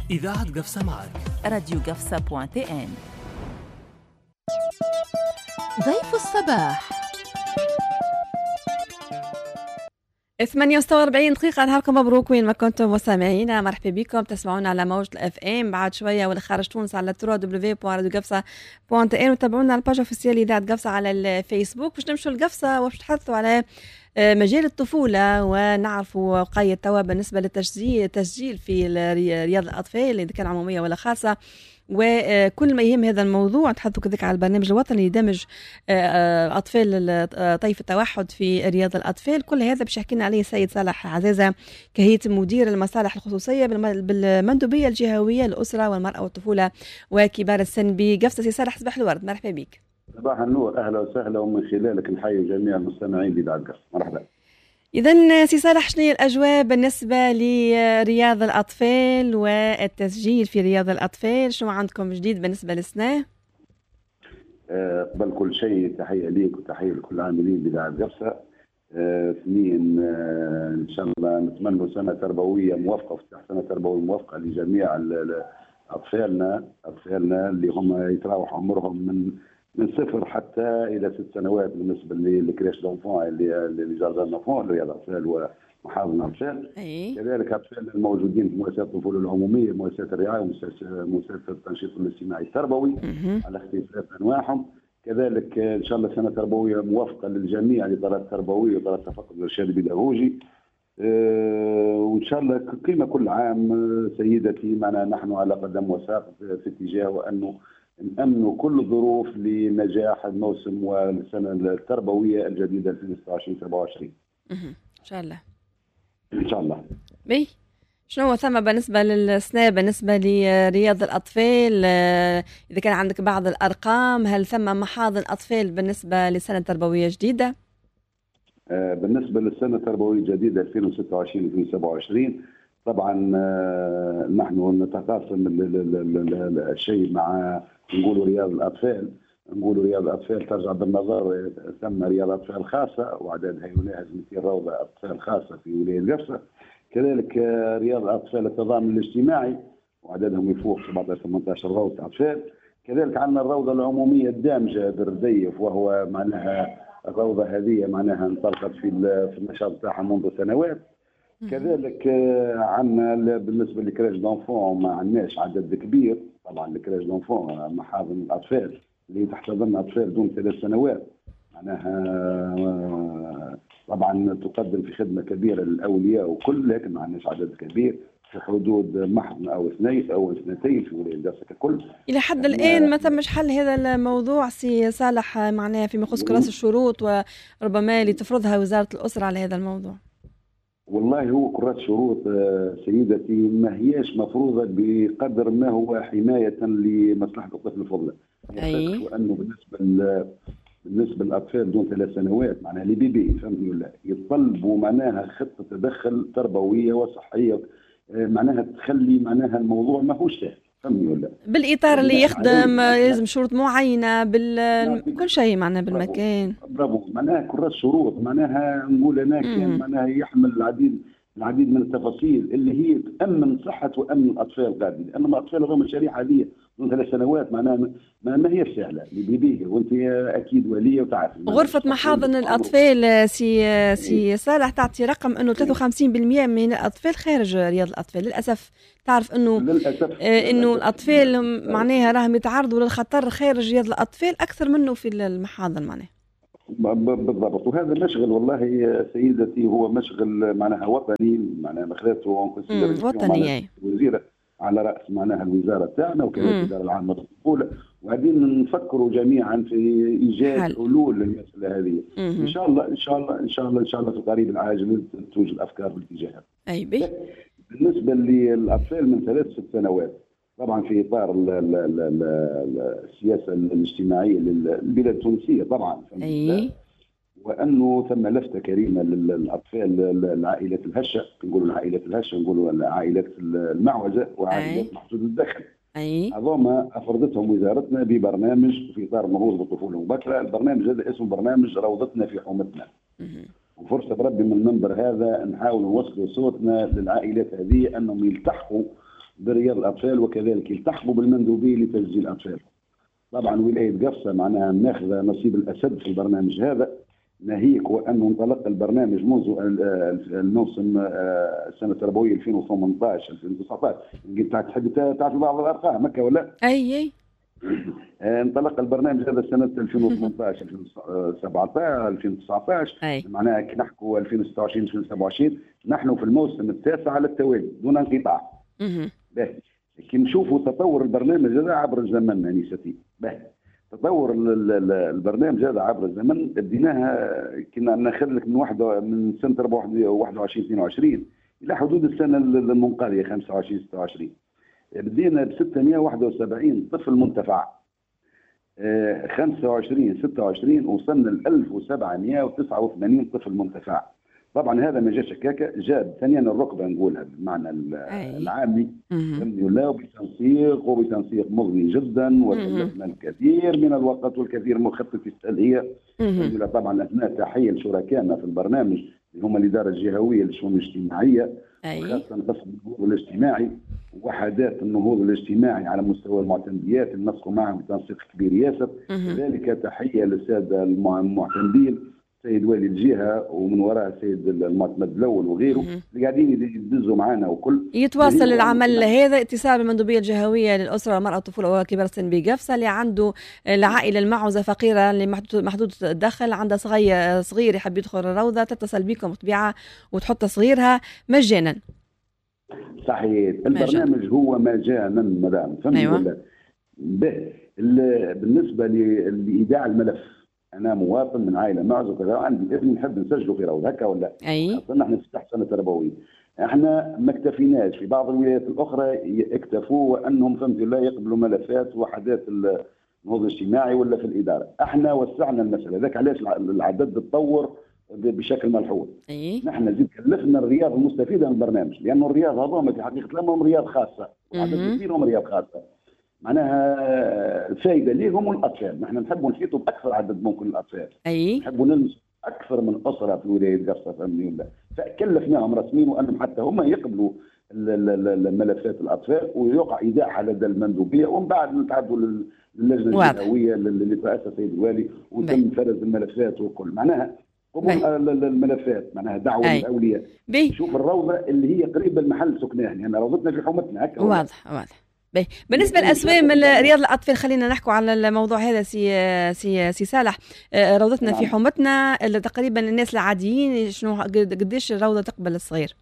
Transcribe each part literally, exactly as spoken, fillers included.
إذاعة قفصة معك راديو قفصة بوان تي ان. ضيف الصباح ثمانية وأربعين دقيقة. نهاركم مبروك وين ما كنتم مستمعينا، مرحبا بكم. تسمعونا على موجة الاف ام بعد شوية ولا خارج تونس على ترو دبليو بوان راديو قفصة بوان تي ان، وتابعونا على الباج اوفيسيال إذاعة قفصة على الفيسبوك. باش نمشوا لقفصة وباش نتحدثوا على مجال الطفولة ونعرفوا وقاية توا بالنسبة للتسجيل تسجيل في رياض الأطفال إذا كان عمومية ولا خاصة، وكل ما يهم هذا الموضوع نتحدثوا كذلك على البرنامج الوطني يدمج أطفال طيف التوحد في رياض الأطفال. كل هذا باش يحكينا عليه السيد صالح عزازة كهيئة مدير المصالح الخصوصية بالمندوبية الجهوية للأسرة والمرأة والطفولة وكبار السن بقفصة. سي صالح صباح الورد، مرحبا بك. صباح النور، أهلا وسهلا، ومن خلالك نحيي جميع المستمعين بإذاعة قفصة. مرحبا. إذن سي صالح، شنو هي الأجواء بالنسبة لرياض الأطفال والتسجيل في رياض الأطفال؟ شنو عندكم جديد بالنسبة للسنة؟ أه قبل كل شيء تحية ليك وتحية لكل العاملين بإذاعة قفصة. أه اثنين أه إن شاء الله نتمنى سنة تربوية موفقة وفتح سنة تربوية موفقة لجميع أطفالنا أطفالنا اللي هم يتراوح عمرهم من من صفر حتى الى ست سنوات بالنسبه للكريش دونفون اللي اللي جاردان دونفون اللي هي الاطفال ومحاضن الاطفال. كذلك اطفال الموجودين في مؤسسات الطفوله العموميه، مؤسسات الرعايه، ومؤسسات التنشيط الاجتماعي التربوي على اختلاف انواعهم. كذلك ان شاء الله سنه تربويه موفقه للجميع لطلب تربوي وطلب تفقد الارشاد البيداغوجي. أه وان شاء الله كما كل عام سيدتي معنا نحن على قدم وساق في اتجاه وانه نأمنوا كل الظروف لنجاح الموسم والسنة التربوية الجديدة ألفين وستة وعشرين سبعة وعشرين. إن شاء الله. إن شاء الله. بي شنو هو ثم بالنسبة للسنة بالنسبة لرياض الأطفال؟ إذا كان عندك بعض الأرقام، هل ثم محاضن أطفال بالنسبة لسنة تربوية جديدة؟ آه بالنسبة للسنة التربوية الجديدة ألفين وستة وعشرين ألفين وسبعة وعشرين طبعا آه نحن نتقاسم الشيء مع نقولوا رياض الأطفال. نقولوا رياض الأطفال ترجع بالنظر ثم رياض أطفال خاصة وعددها يناهز مئتين روضة أطفال خاصة في ولاية قفصة. كذلك رياض الأطفال التضامن الاجتماعي وعددهم يفوق سبعة عشر ثمانية عشر روضة أطفال. كذلك عندنا الروضة العمومية الدامجة بالرديف، وهو معناها الروضة هذه معناها انطلقت في في النشاط تاعها منذ سنوات. كذلك عندنا بالنسبة لكريش دونفون ما عندناش عدد كبير. طبعا الكريش دونفون محاضن الأطفال اللي تحتضن أطفال دون ثلاث سنوات معناها طبعا تقدم في خدمة كبيرة للأولياء وكل، لكن ما عندناش عدد كبير في حدود محضن أو اثنين أو اثنتين في ولاية قفصة ككل. إلى حد الآن ما تمش حل هذا الموضوع سي صالح معناها فيما يخص كراس الشروط وربما لتفرضها وزارة الأسرة على هذا الموضوع؟ والله هو كرات شروط سيدتي ما هياش مفروضة بقدر ما هو حماية لمصلحة الطفل الفضلى. أي. وأنه بالنسبة بالنسبة للأطفال دون ثلاث سنوات معناها لي بيبي فهمتني ولا يطلبوا معناها خطة تدخل تربوية وصحية معناها تخلي معناها الموضوع ما هوش سهل فهمتني ولا. بالإطار اللي يخدم لازم شروط معينة بال كل شيء معناها بالمكان. برافو معناها كرات شروط معناها نقول أنا كان معناها يحمل العديد العديد من التفاصيل اللي هي تأمن صحة وأمن الأطفال قاعدين، لأن الأطفال هذوما الشريحة هذه من ثلاث سنوات معناها ما, ما هي سهلة لبيبيه، وأنت أكيد ولية وتعرف. غرفة محاضن الأطفال سي سي صالح تعطي رقم إنه ثلاثة وخمسين بالمئة من الأطفال خارج رياض الأطفال. للأسف تعرف إنه للأسف آه إنه الأطفال معناها راهم يتعرضوا للخطر خارج رياض الأطفال أكثر منه في المحاضن معناها. بالضبط، وهذا مشغل والله سيدتي هو مشغل معناها وطني معناها مخلاته وطني وزيرة على رأس معناها الوزارة تاعنا وكذلك الإدارة العامة للطفولة، وقاعدين نفكروا جميعا في إيجاد حلول للمسألة هذه. إن شاء الله إن شاء الله إن شاء الله إن شاء الله في القريب العاجل توجد أفكار بالاتجاه هذا. أي بي. بالنسبة للأطفال من ثلاث ست سنوات طبعا في إطار ال ال ال السياسة الاجتماعية للبلاد التونسية طبعا. أي. وأنه ثم لفتة كريمة للأطفال العائلات الهشة، نقولوا العائلات الهشة نقولوا العائلات المعوزة وعائلات محدود الدخل. أي. هذوما أفرضتهم وزارتنا ببرنامج في إطار نهوض بالطفولة المبكرة. البرنامج هذا اسمه برنامج روضتنا في حومتنا. وفرصة بربي من المنبر هذا نحاول نوصل صوتنا للعائلات هذه أنهم يلتحقوا برياض الاطفال، وكذلك يلتحقوا بالمندوبيه لتسجيل اطفالهم. طبعا ولايه قفصه معناها ماخذه نصيب الاسد في البرنامج هذا، ناهيك وانه انطلق البرنامج منذ الموسم السنه التربويه ألفين وثمانية عشر ألفين وتسعة عشر. قلت تحب تعرف بعض الارقام هكا ولا؟ اي اي انطلق البرنامج هذا سنه ألفين وثمانية عشر ألفين وسبعة عشر ألفين وتسعة عشر، أي. معناها كي نحكوا ألفين وستة وعشرين ألفين وسبعة وعشرين نحن في الموسم التاسع على التوالي دون انقطاع. باهي كي نشوفوا تطور البرنامج هذا عبر الزمن انيستي. باهي تطور البرنامج هذا عبر الزمن بديناها كنا ناخذ لك من واحد من سنه واحد وعشرين اثنين وعشرين الى حدود السنه المنقضيه خمسة وعشرين ستة وعشرين بدينا ب ستمائة وواحد وسبعين طفل منتفع. خمسة وعشرين ستة وعشرين وصلنا ل ألف وسبعمائة وتسعة وثمانين طفل منتفع. طبعا هذا ما جاش هكاك، جاب ثانيا الركبه نقولها بالمعنى العامي لا بتنسيق وبتنسيق مغني جدا، وكلفنا الكثير من الوقت والكثير من الخطه التسأليه. طبعا هنا تحيه لشركائنا في البرنامج اللي هم الاداره الجهويه للشؤون الاجتماعيه، خاصه قسم النهوض الاجتماعي وحدات النهوض الاجتماعي على مستوى المعتمديات ننسقوا معهم بتنسيق كبير ياسر. كذلك تحيه للساده المعتمدين، سيد والي الجهه ومن وراء السيد المعتمد الاول وغيره اللي قاعدين يدزوا معنا وكل يتواصل العمل هذا اتصال بالمندوبيه الجهويه للاسره والمراه والطفوله وكبار السن بقفصه اللي عنده العائله المعوزه فقيره اللي محدود الدخل عندها صغير صغير يحب يدخل الروضه، تتصل بكم طبيعه وتحط صغيرها مجانا. صحيح البرنامج هو مجانا مدام فهمت. أيوة. ولا بالنسبه لايداع الملف، انا مواطن من عائله معزه وكذا عندي ابن نحب نسجله في روضه هكا ولا؟ اي اصلا احنا نفتح سنه تربويه، احنا ما اكتفيناش، في بعض الولايات الاخرى اكتفوا وانهم فهمت الله يقبلوا ملفات وحدات النهوض الاجتماعي ولا في الاداره، احنا وسعنا المساله ذاك علاش العدد تطور بشكل ملحوظ. اي نحن زيد كلفنا الرياض المستفيده من البرنامج، لانه الرياض هذوما في حقيقه الامر رياض خاصه، وعدد كثير هم رياض خاصه معناها الفائده ليهم والاطفال. نحن نحبوا نحيطوا باكثر عدد ممكن الاطفال، اي نحبوا نلمس اكثر من اسره في ولايه قفصه فهمني ولا؟ فكلفناهم رسميا وانهم حتى هم يقبلوا الملفات الاطفال ويقع ايداعها لدى المندوبيه، ومن بعد نتعدوا للجنه الجهويه اللي تاسس سيد الوالي وتم فرز الملفات وكل معناها قبول الملفات معناها دعوه للاولياء. شوف الروضه اللي هي قريبه المحل سكناه، يعني روضتنا في حومتنا هكا. واضح واضح. بي. بالنسبة لأسوام رياض الأطفال خلينا نحكوا على الموضوع هذا سي سي سي صالح. روضتنا نعم. في حومتنا تقريبا الناس العاديين شنو قديش الروضة تقبل الصغير؟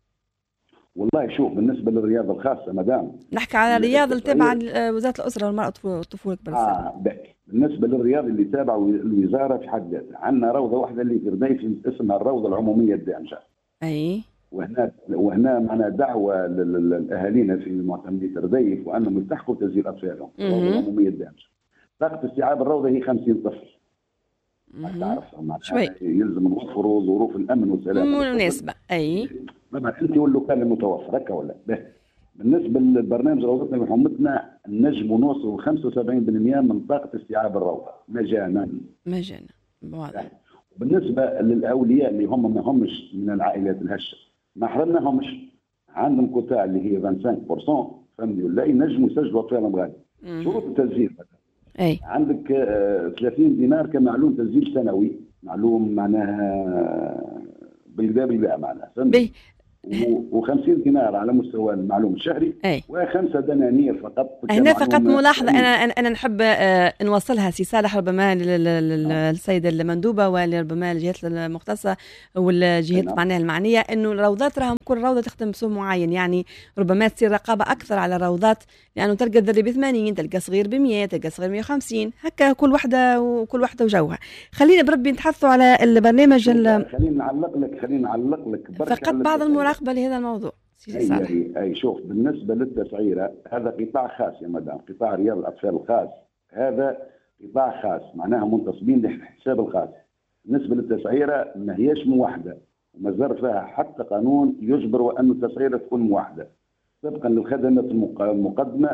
والله شوف بالنسبة للرياضة الخاصة مدام نحكي على الرياضة اللي تابعة وزارة الأسرة والمرأة والطفولة. آه بالنسبة للرياضة اللي تابعة الوزارة في حد ذاتها عندنا روضة واحدة اللي في رديف اسمها الروضة العمومية الدامجة. أي وهنا وهنا معنا دعوة للأهالينا في معتمدية رديف وأنهم يلتحقوا تسجيل أطفالهم. الروضة العمومية الدامجة طاقة استيعاب الروضة هي خمسين طفل. ما تعرف شوي يلزم نوفروا ظروف الأمن والسلامة مناسبة. أي طبعا أنت واللوكال المتوفر هكا ولا؟ بالنسبة للبرنامج روضتنا وحومتنا نجم نوصل خمسة وسبعين بالمئة من طاقة استيعاب الروضة مجانا. مجانا واضح. بالنسبة للأولياء اللي هم ما همش من العائلات الهشة ما حرمناهمش، عندهم كوتا اللي هي خمسة وعشرين بالمئة فهمني ولا ينجموا يسجلوا أطفالهم غالي. شروط التسجيل أي عندك ثلاثين دينار كمعلوم تسجيل سنوي، معلوم معناها بالباب لا معناها فهمت، وخمسين دينار على مستوى المعلوم الشهري أي. وخمسة دنانير فقط. هنا فقط ملاحظة أنا أنا نحب نوصلها سي صالح ربما للسيدة المندوبة وربما للجهات المختصة والجهات معناها المعنية إنه الروضات راهم كل روضة تخدم بسوم معين، يعني ربما تصير رقابة أكثر على الروضات لأنه تلقى الذري بثمانين تلقى صغير بمية تلقى صغير مية وخمسين هكا كل وحدة وكل وحدة وجوها. خلينا بربي نتحدثوا على البرنامج. خلينا نعلق لك خلينا نعلق لك فقط بعض المراقبة لهذا الموضوع. أي, أي, أي شوف بالنسبة للتسعيرة هذا قطاع خاص يا مدام، قطاع رياض الأطفال الخاص هذا قطاع خاص معناها منتصبين لحساب الخاص. بالنسبة للتسعيرة ما هيش موحدة وما زال فيها حتى قانون يجبر وأن التسعيرة تكون موحدة. طبقا للخدمات المقدمه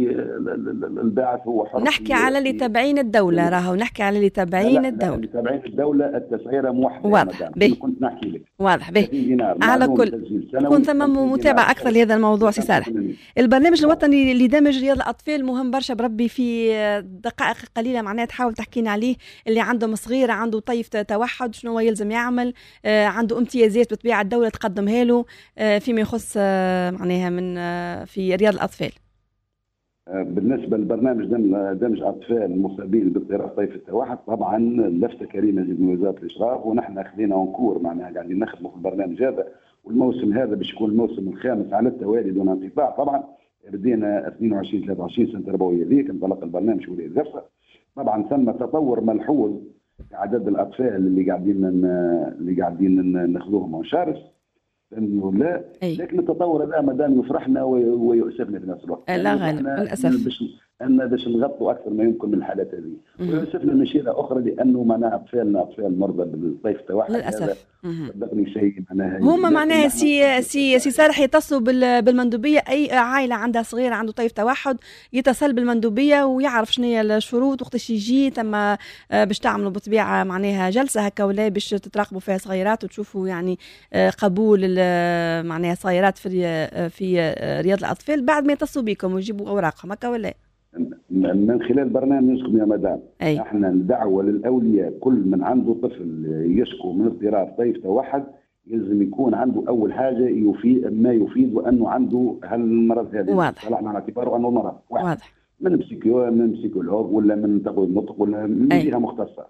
الباعث هو حر. نحكي على اللي تابعين الدوله، راهو نحكي على اللي تابعين الدوله. اللي تابعين الدوله التسعيره موحده. واضح به. كنت نحكي لك واضح به. على كل تكون ثم متابعه اكثر لهذا الموضوع. سي صالح، البرنامج الوطني اللي دمج رياض الاطفال مهم برشا بربي. في دقائق قليله معناها تحاول تحكينا عليه. اللي عنده صغيره عنده طيف توحد شنو هو يلزم يعمل، آه عنده امتيازات بطبيعه الدوله تقدمها له آه فيما يخص آه معناها من آه في رياض الاطفال. بالنسبه للبرنامج دمج اطفال المصابين باضطراب طيف التوحد، طبعا لفته كريمه من وزاره الاشراف، ونحن خذينا انكور معناها قاعدين نخدموا في البرنامج هذا. والموسم هذا باش يكون الموسم الخامس على التوالي دون انقطاع. طبعا بدينا اثنين وعشرين ثلاثة وعشرين سنه تربويه ذيك انطلق البرنامج في ولايه جفصه. طبعا ثم تطور ملحوظ في عدد الاطفال اللي قاعدين اللي قاعدين ناخذوهم ونشارك انه لا. لكن التطور هذا ما دام يفرحنا ويؤسفنا في نفس الوقت. لا غالب للاسف باش ان باش نغطوا اكثر ما يمكن من الحالات هذه. ويؤسفنا من شيء اخرى لانه معناها اطفالنا اطفال مرضى بالطيف التوحد للاسف. صدقني شيء معناها هما معناها سي سي سي صالح يتصلوا بالمندوبيه. اي عائله عندها صغير عنده طيف توحد يتصل بالمندوبيه ويعرف شنو هي الشروط وقتاش يجي تم باش تعملوا بطبيعه معناها جلسه هكا ولا باش تتراقبوا فيها صغيرات وتشوفوا يعني قبول معناها صغيرات في في رياض الاطفال بعد ما يتصلوا بكم ويجيبوا اوراقهم هكا ولا من خلال برنامجكم يا مدام. أي. احنا ندعوة للاولياء كل من عنده طفل يشكو من اضطراب طيف توحد يلزم يكون عنده اول حاجه يفيد ما يفيد وانه عنده هالمرض هذا. واضح. طلعنا على اعتباره انه مرض واحد. واضح. من بسيكيو من بسيكولوج ولا من تقويم نطق ولا من جهه مختصه.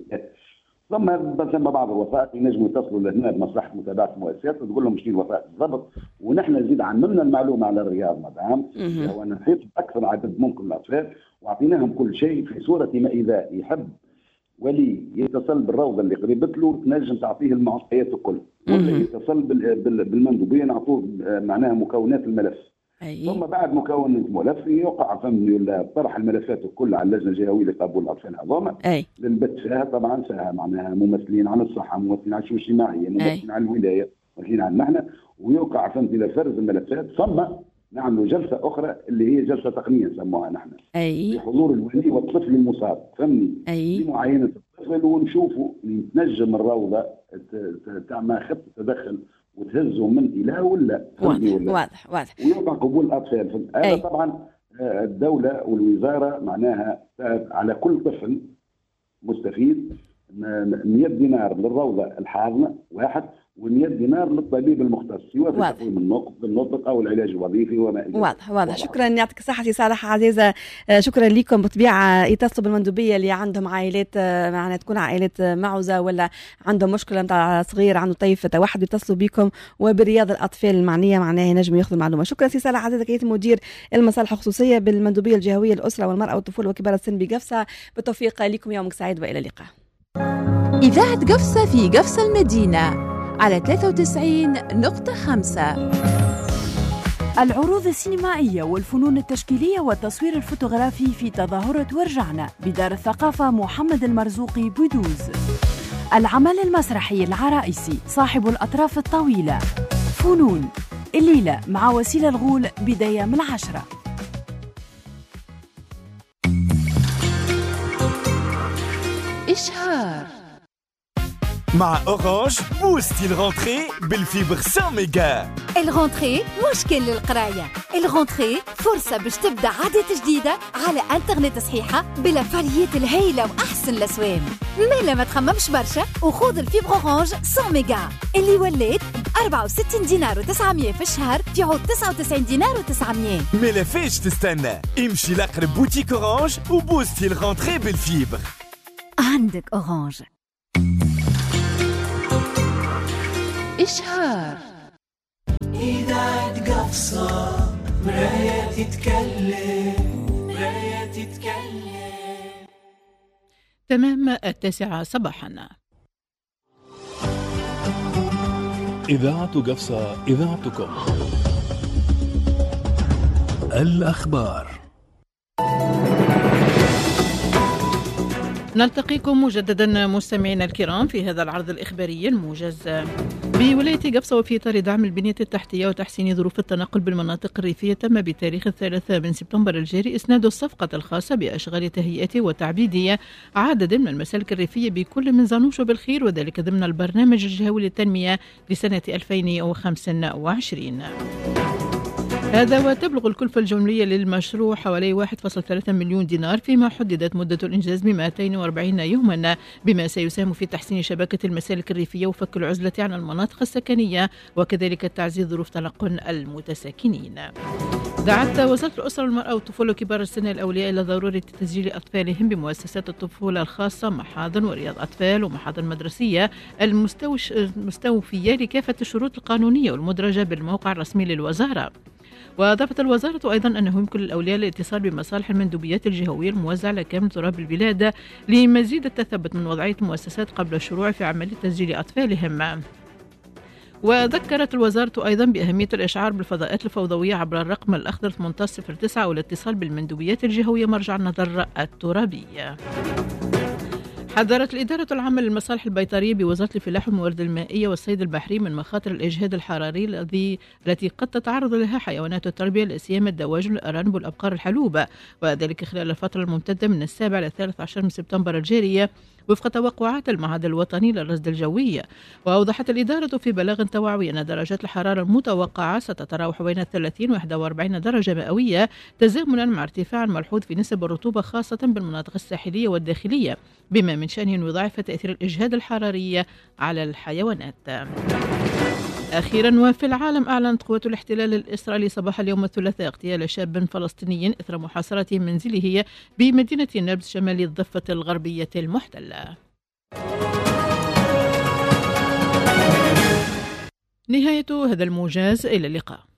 ثم ثم بعض الوثائق ينجموا يتصلوا لهنا بمصلحه متابعه المؤسسات وتقول لهم شنو الوثائق بالضبط، ونحن نزيد عممنا المعلومه على الرياض مدام ونحيط باكثر عدد ممكن من الاطفال واعطيناهم كل شيء في صوره ما اذا يحب ولي يتصل بالروضه اللي قريبت له تنجم تعطيه المعطيات الكل، ولا يتصل بالمندوبيه نعطوه معناها مكونات الملف. أي. ثم بعد مكون الملف يوقع فهمني طرح الملفات الكل على اللجنه الجهويه لقبول الاطفال العظامى للبت فيها. طبعا فيها معناها ممثلين عن الصحه، ممثلين عن الشؤون الاجتماعيه، ممثلين عن الولايه، ممثلين عن نحن، ويوقع فهمتني لفرز الملفات. ثم نعملوا جلسه اخرى اللي هي جلسه تقنيه نسموها نحن اي بحضور الولي والطفل المصاب فهمني اي بمعاينه الطفل ونشوفوا نتنجم الروضه تعمل خطه تدخل وتهزوا من إله ولا واضح واضح واضح ويوقع قبول الأطفال. هذا طبعا الدولة والوزارة معناها على كل طفل مستفيد مئة دينار للروضة الحاضنة واحد ومئة دينار للطبيب المختص سواء في تقويم النطق بالنطق أو العلاج الوظيفي وما إلى ذلك. واضح واضح. شكرا يعطيك الصحة سي صالح عزيزة. شكرا لكم. بطبيعة يتصلوا بالمندوبية اللي عندهم عائلات معناها تكون عائلات معوزة ولا عندهم مشكلة نتاع صغير عنده طيف توحد يتصلوا بكم، وبرياض الأطفال المعنية معناها ينجموا ياخذوا المعلومة. شكرا سي صالح عزيزة كيت مدير المصالح الخصوصية بالمندوبية الجهوية للأسرة والمرأة والطفولة وكبار السن بقفصة. بالتوفيق لكم، يومك سعيد وإلى اللقاء. إذاعة قفصة في قفصة المدينة على ثلاثة وتسعين نقطة خمسة. العروض السينمائية والفنون التشكيلية والتصوير الفوتوغرافي في تظاهرة ورجعنا بدار الثقافة محمد المرزوقي بودوز. العمل المسرحي العرائسي صاحب الأطراف الطويلة فنون الليلة مع وسيلة الغول بداية من العشرة. إشهار مع أورانج بوستي الغونتري بالفيبر مية ميجا. الغونتري مش كل القراية، الغونتري فرصة باش تبدأ عادة جديدة على انترنت صحيحة بلا فاريات الهيلة وأحسن الأسوان. مالا ما تخممش برشا وخوض الفيبر أورانج مية ميجا اللي وليت أربعة وستين دينار وتسعمية في الشهر في عود تسعة وتسعين دينار وتسعمية. مالا فيش تستنى، امشي لأقرب بوتيك أورانج وبوستي الغونتري بالفيبر. عندك أورانج. إشهار إذاعة قفصة مراية تتكلم مراية تتكلم. تمام التاسعة صباحا. إذاعة قفصة إذاعتكم. الأخبار. نلتقيكم مجددا مستمعينا الكرام في هذا العرض الإخباري الموجز. بولاية قفصة وفي إطار دعم البنية التحتية وتحسين ظروف التنقل بالمناطق الريفية، تم بتاريخ الثالث من سبتمبر الجاري إسناد الصفقة الخاصة بأشغال تهيئة وتعبيد عدد من المسالك الريفية بكل من زانوش وبالخير، وذلك ضمن البرنامج الجهوي للتنمية لسنة ألفين وخمسة وعشرين. هذا وتبلغ الكلفة الجملية للمشروع حوالي واحد فاصلة ثلاثة مليون دينار، فيما حددت مدة الإنجاز ب مئتين وأربعين يوما، بما سيساهم في تحسين شبكة المسالك الريفية وفك العزلة عن المناطق السكنية، وكذلك تعزيز ظروف تنقل المتساكنين. دعت وزارة الأسرة والمرأة والطفولة وكبار السن الأولياء إلى ضرورة تسجيل أطفالهم بمؤسسات الطفولة الخاصة، محاضن ورياض أطفال ومحاضن مدرسية المستوفية لكافة الشروط القانونية والمدرجة بالموقع الرسمي للوزارة. وأضافت الوزارة أيضا أنه يمكن للأولياء الاتصال بمصالح المندوبيات الجهوية الموزعة على كامل تراب البلاد لمزيد التثبت من وضعية المؤسسات قبل الشروع في عملية تسجيل أطفالهم. وذكرت الوزارة أيضا بأهمية الإشعار بالفضاءات الفوضوية عبر الرقم الأخضر ثمانية عشر صفر تسعة والاتصال بالمندوبيات الجهوية مرجع النظر الترابي. حذرت الإدارة العامة للمصالح البيطرية بوزارة الفلاحة والموارد المائية والصيد البحري من مخاطر الإجهاد الحراري الذي التي قد تتعرض لها حيوانات التربية، لا سيما الدواجن والأرانب والأبقار الحلوبة، وذلك خلال الفترة الممتدة من السابع إلى الثالث عشر من سبتمبر الجارية وفق توقعات المعهد الوطني للرصد الجوي. وأوضحت الإدارة في بلاغ توعوي أن درجات الحرارة المتوقعة ستتراوح بين ثلاثين وواحد وأربعين درجة مئوية، تزامنا مع ارتفاع ملحوظ في نسب الرطوبة خاصة بالمناطق الساحلية والداخلية، بما من شأنه أن يضاعف تأثير الإجهاد الحراري على الحيوانات. أخيرا، وفي العالم، أعلنت قوات الاحتلال الإسرائيلي صباح اليوم الثلاثاء اغتيال شاب فلسطيني إثر محاصرته منزله بمدينة نابلس شمال الضفة الغربية المحتلة. نهاية هذا الموجز، إلى اللقاء.